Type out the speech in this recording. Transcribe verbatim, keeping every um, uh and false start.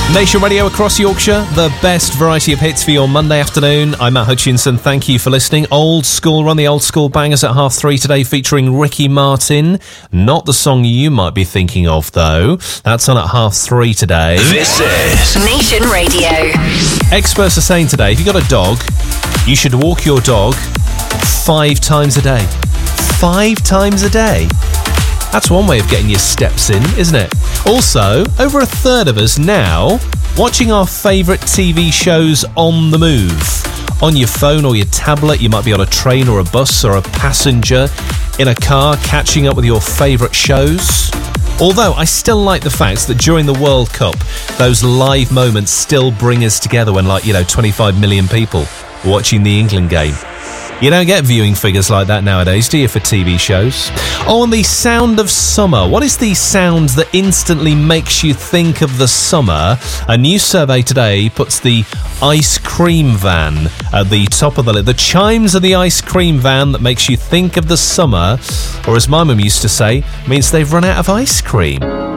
Nation Radio across Yorkshire, the best variety of hits for your Monday afternoon. I'm Matt Hutchinson, thank you for listening. Old School, run the Old School Bangers at half three today, featuring Ricky Martin. Not the song you might be thinking of, though. That's on at half three today. This is Nation Radio. Experts are saying today, if you've got a dog, you should walk your dog five times a day. Five times a day? That's one way of getting your steps in, isn't it? Also, over a third of us now watching our favourite T V shows on the move. On your phone or your tablet, you might be on a train or a bus or a passenger in a car catching up with your favourite shows. Although I still like the fact that during the World Cup, those live moments still bring us together when, like, you know, twenty-five million people watching the England game. You don't get viewing figures like that nowadays, do you, for T V shows? Oh, and the sound of summer. What is the sound that instantly makes you think of the summer? A new survey today puts the ice cream van at the top of the list. The chimes of the ice cream van that makes you think of the summer, or as my mum used to say, means they've run out of ice cream.